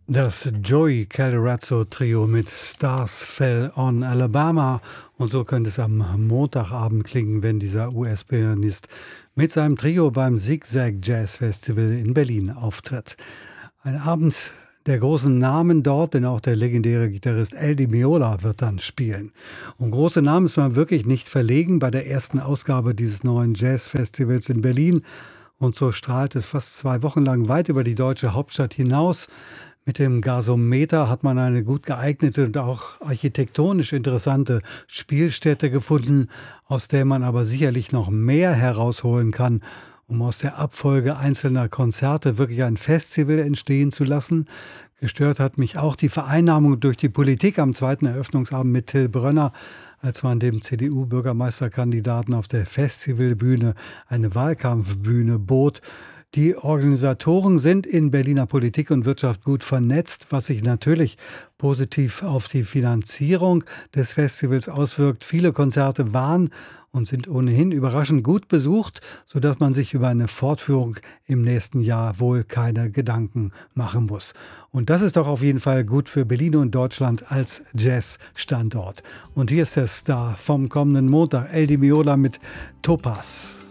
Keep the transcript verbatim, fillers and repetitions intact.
Das Joey Calderazzo Trio mit Stars Fell on Alabama. Und so könnte es am Montagabend klingen, wenn dieser U S-Pianist mit seinem Trio beim Zigzag Jazz Festival in Berlin auftritt. Ein Abend der großen Namen dort, denn auch der legendäre Gitarrist El Di Meola wird dann spielen. Um große Namen ist man wirklich nicht verlegen bei der ersten Ausgabe dieses neuen Jazz-Festivals in Berlin. Und so strahlt es fast zwei Wochen lang weit über die deutsche Hauptstadt hinaus. Mit dem Gasometer hat man eine gut geeignete und auch architektonisch interessante Spielstätte gefunden, aus der man aber sicherlich noch mehr herausholen kann, um aus der Abfolge einzelner Konzerte wirklich ein Festival entstehen zu lassen. Gestört hat mich auch die Vereinnahmung durch die Politik am zweiten Eröffnungsabend mit Till Brönner, als man dem C D U-Bürgermeisterkandidaten auf der Festivalbühne eine Wahlkampfbühne bot. Die Organisatoren sind in Berliner Politik und Wirtschaft gut vernetzt, was sich natürlich positiv auf die Finanzierung des Festivals auswirkt. Viele Konzerte waren und sind ohnehin überraschend gut besucht, sodass man sich über eine Fortführung im nächsten Jahr wohl keine Gedanken machen muss. Und das ist doch auf jeden Fall gut für Berlin und Deutschland als Jazz-Standort. Und hier ist der Star vom kommenden Montag, El Di Meola mit Topaz.